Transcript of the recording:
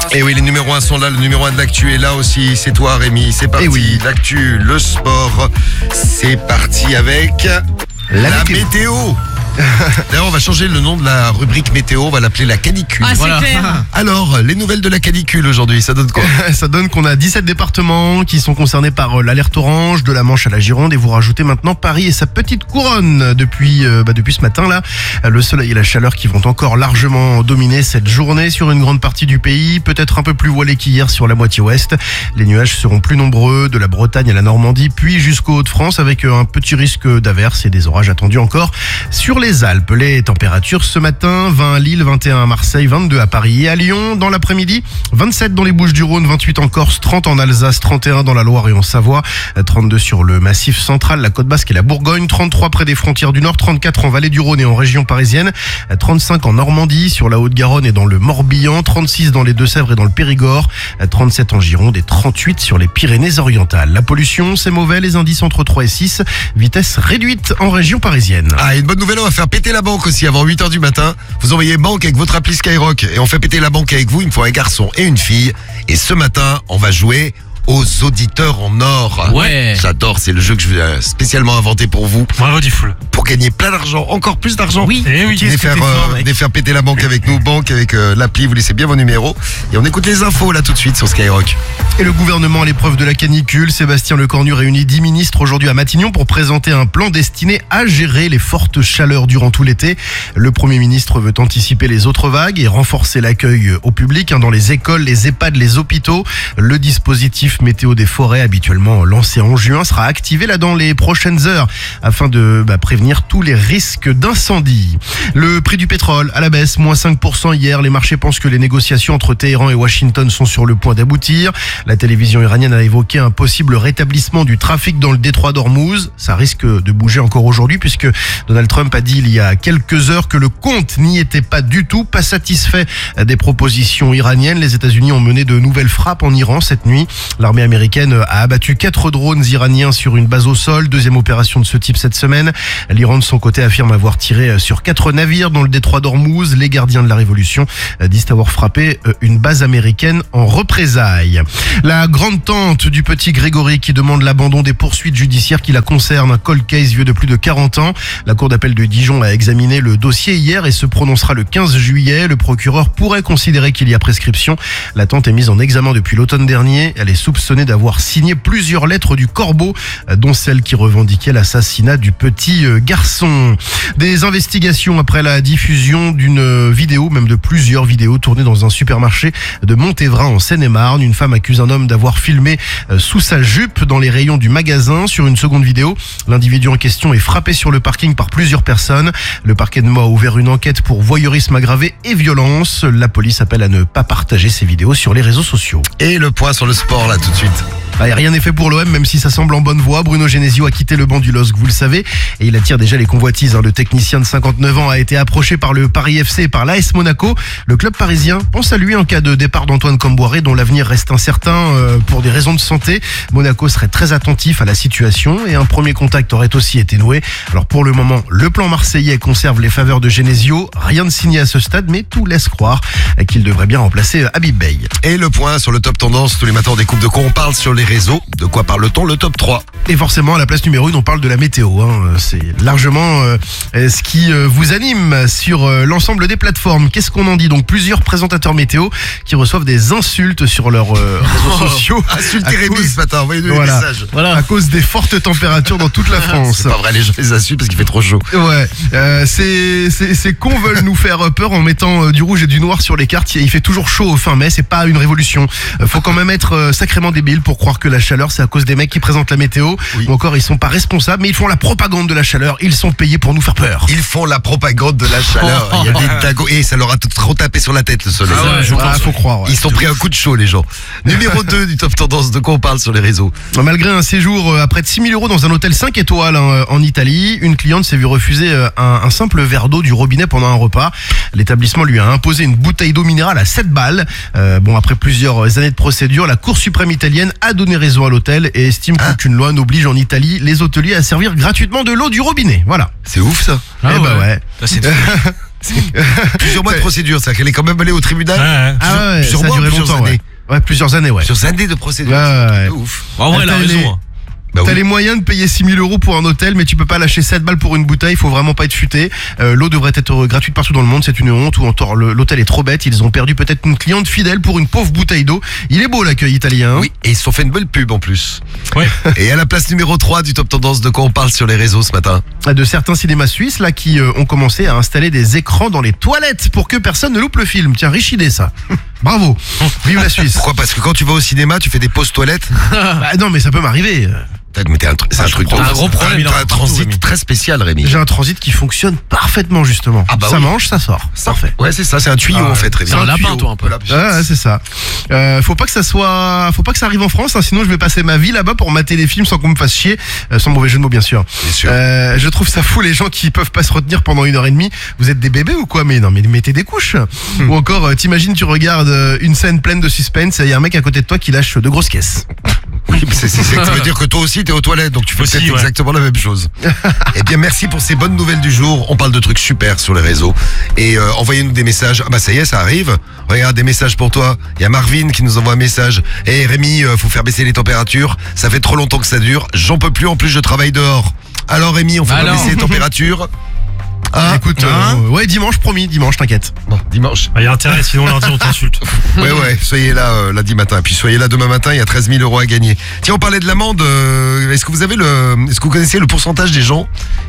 Et oui, les numéros 1 sont là, le numéro 1 de l'actu est là aussi. C'est toi Rémi, c'est parti. oui. L'actu, le sport, c'est parti avec la météo. D'ailleurs, on va changer le nom de la rubrique météo, on va l'appeler la canicule. Ah, c'est clair. Alors, les nouvelles de la canicule aujourd'hui, ça donne quoi? Ça donne qu'on a 17 départements qui sont concernés par l'alerte orange, de la Manche à la Gironde, et vous rajoutez maintenant Paris et sa petite couronne. Depuis ce matin là, le soleil et la chaleur qui vont encore largement dominer cette journée sur une grande partie du pays, peut-être un peu plus voilé qu'hier sur la moitié ouest. Les nuages seront plus nombreux de la Bretagne à la Normandie, puis jusqu'au Hauts-de-France, avec un petit risque d'averses et des orages attendus encore sur les Alpes. Les températures ce matin, 20 à Lille, 21 à Marseille, 22 à Paris et à Lyon. Dans l'après-midi, 27 dans les Bouches-du-Rhône, 28 en Corse, 30 en Alsace, 31 dans la Loire et en Savoie, 32 sur le Massif central, la Côte Basque et la Bourgogne, 33 près des frontières du Nord, 34 en Vallée du Rhône et en région parisienne, 35 en Normandie, sur la Haute-Garonne et dans le Morbihan, 36 dans les Deux-Sèvres et dans le Périgord, 37 en Gironde et 38 sur les Pyrénées-Orientales. La pollution, c'est mauvais, les indices entre 3 et 6, vitesse réduite en région parisienne. Ah, une bonne nouvelle, on va faire péter la banque aussi avant 8h du matin. Vous envoyez banque avec votre appli Skyrock et on fait péter la banque avec vous. Il me faut un garçon et une fille. Et ce matin, on va jouer aux auditeurs en or. Ouais. J'adore, c'est le jeu que je vais spécialement inventé pour vous. Bravo Diffoul. Pour gagner plein d'argent, encore plus d'argent. Oui. Eh oui. Venez faire péter la banque avec nous, banque avec l'appli, vous laissez bien vos numéros. Et on écoute les infos là tout de suite sur Skyrock. Et le gouvernement à l'épreuve de la canicule, Sébastien Lecornu réunit 10 ministres aujourd'hui à Matignon pour présenter un plan destiné à gérer les fortes chaleurs durant tout l'été. Le Premier ministre veut anticiper les autres vagues et renforcer l'accueil au public dans les écoles, les EHPAD, les hôpitaux. Le dispositif météo des forêts, habituellement lancé en juin, sera activé là dans les prochaines heures afin de prévenir tous les risques d'incendie. Le prix du pétrole à la baisse, moins 5% hier. Les marchés pensent que les négociations entre Téhéran et Washington sont sur le point d'aboutir. La télévision iranienne a évoqué un possible rétablissement du trafic dans le détroit d'Ormuz. Ça risque de bouger encore aujourd'hui puisque Donald Trump a dit il y a quelques heures que le compte n'y était pas du tout, pas satisfait des propositions iraniennes. Les États-Unis ont mené de nouvelles frappes en Iran cette nuit. L'armée américaine a abattu 4 drones iraniens sur une base au sol. Deuxième opération de ce type cette semaine. L'Iran de son côté affirme avoir tiré sur 4 navires dans le détroit d'Ormuz. Les gardiens de la révolution disent avoir frappé une base américaine en représailles. La grande tante du petit Grégory qui demande l'abandon des poursuites judiciaires qui la concernent. Un cold case vieux de plus de 40 ans. La cour d'appel de Dijon a examiné le dossier hier et se prononcera le 15 juillet. Le procureur pourrait considérer qu'il y a prescription. La tante est mise en examen depuis l'automne dernier. Elle est soupçonnée d'avoir signé plusieurs lettres du Corbeau, dont celle qui revendiquait l'assassinat du petit garçon. Des investigations après la diffusion d'une vidéo, même de plusieurs vidéos tournées dans un supermarché de Montévrain en Seine-et-Marne. Une femme accuse un homme d'avoir filmé sous sa jupe dans les rayons du magasin. Sur une seconde vidéo, l'individu en question est frappé sur le parking par plusieurs personnes. Le parquet de Meaux a ouvert une enquête pour voyeurisme aggravé et violence. La police appelle à ne pas partager ces vidéos sur les réseaux sociaux. Et le point sur le sport là tout de suite. Rien n'est fait pour l'OM, même si ça semble en bonne voie. Bruno Genesio a quitté le banc du LOSC, vous le savez, et il attire déjà les convoitises. Le technicien de 59 ans a été approché par le Paris FC et par l'AS Monaco. Le club parisien pense à lui en cas de départ d'Antoine Camboiré, dont l'avenir reste incertain pour des raisons de santé. Monaco serait très attentif à la situation et un premier contact aurait aussi été noué. Alors pour le moment, le plan marseillais conserve les faveurs de Genesio. Rien de signé à ce stade, mais tout laisse croire qu'il devrait bien remplacer Habib Beye. Et le point sur le top tendance, tous les matins on découvre de quoi on parle sur les réseaux. De quoi parle-t-on? Le top 3. Et forcément, à la place numéro 1, on parle de la météo. C'est largement ce qui vous anime sur l'ensemble des plateformes. Qu'est-ce qu'on en dit? Donc plusieurs présentateurs météo qui reçoivent des insultes sur leurs réseaux sociaux. Insultez Rémi ce matin, envoyez-nous des messages. Voilà. À cause des fortes températures dans toute la France. C'est pas vrai, les gens les insultent parce qu'il fait trop chaud. Ouais, ces cons veulent nous faire peur en mettant du rouge et du noir sur les cartes. Il fait toujours chaud au fin mai, c'est pas une révolution. Faut quand même être sacrément débile pour croire que la chaleur c'est à cause des mecs qui présentent la météo. Oui. Ou encore ils sont pas responsables, mais ils font la propagande de la chaleur. Ils sont payés pour nous faire peur. Ils font la propagande de la chaleur. Il y a des dagos et ça leur a trop tapé sur la tête le soleil. Faut croire. Ouais. Ils sont pris un coup de chaud les gens. Numéro 2 du top tendance, de quoi on parle sur les réseaux? Malgré un séjour à près de 6 000 € dans un hôtel 5 étoiles en Italie, une cliente s'est vue refuser un simple verre d'eau du robinet pendant un repas. L'établissement lui a imposé une bouteille d'eau minérale à 7 balles. Après plusieurs années de procédure, la Cour suprême italienne a donné raison à l'hôtel et estime qu'aucune loi n'oblige en Italie les hôteliers à servir gratuitement de l'eau du robinet. Voilà. C'est ouf ça. Ouais. C'est Plusieurs mois de procédure, c'est-à-dire qu'elle est quand même allée au tribunal. Plusieurs mois, ça a duré plusieurs longtemps, années. Ouais, plusieurs années, ouais. Plusieurs années de procédure. Ouais. C'est ouf. En vrai, elle a T'as les- raison. hein. Bah T'as oui. les moyens de payer 6 000 euros pour un hôtel, mais tu peux pas lâcher 7 balles pour une bouteille, faut vraiment pas être futé. L'eau devrait être gratuite partout dans le monde, c'est une honte, ou encore l'hôtel est trop bête, ils ont perdu peut-être une cliente fidèle pour une pauvre bouteille d'eau. Il est beau l'accueil italien. Hein. Oui, et ils se sont fait une belle pub en plus. Ouais. Et à la place numéro 3 du Top Tendance, de quoi on parle sur les réseaux ce matin? De certains cinémas suisses là qui ont commencé à installer des écrans dans les toilettes pour que personne ne loupe le film. Tiens, riche idée ça. Bravo. Vive la Suisse. Pourquoi? Parce que quand tu vas au cinéma, tu fais des pauses toilettes. Bah, non mais ça peut m'arriver. Mais c'est un truc de Un ouf. gros problème, il en T'as a un partout, transit Rémi. très spécial, Rémi. J'ai un transit qui fonctionne parfaitement justement. Ah bah ça oui. mange, ça sort. Parfait. Ouais, c'est ça, c'est un tuyau Ah, en fait, Rémi. C'est un lapin, tuyau. toi, un peu. Voilà. Ouais, c'est ça. Faut pas que ça arrive en France, hein, sinon je vais passer ma vie là-bas pour mater les films sans qu'on me fasse chier, sans mauvais jeu de mots bien sûr. Bien sûr. Je trouve ça fou les gens qui peuvent pas se retenir pendant 1h30. Vous êtes des bébés ou quoi? Mais non, mais mettez des couches. Ou encore, t'imagines, tu regardes une scène pleine de suspense et il y a un mec à côté de toi qui lâche de grosses caisses. Oui, c'est que tu veux dire que toi aussi t'es aux toilettes, donc tu fais Aussi, peut-être ouais. exactement la même chose. Eh bien, merci pour ces bonnes nouvelles du jour. On parle de trucs super sur les réseaux. Et envoyez-nous des messages. Ah bah ça y est, ça arrive. Regarde, des messages pour toi. Il y a Marvin qui nous envoie un message. Eh Rémi, faut faire baisser les températures. Ça fait trop longtemps que ça dure. J'en peux plus, en plus je travaille dehors. Alors Rémi, on fait pas Alors baisser les températures. Ah, Écoute, ouais, dimanche, promis, dimanche, t'inquiète. bon, dimanche. Il y a intérêt, sinon lundi on t'insulte. Ouais, soyez là lundi matin. Puis soyez là demain matin, il y a 13 000 euros à gagner. Tiens, on parlait de l'amende. Est-ce que vous connaissez le pourcentage des gens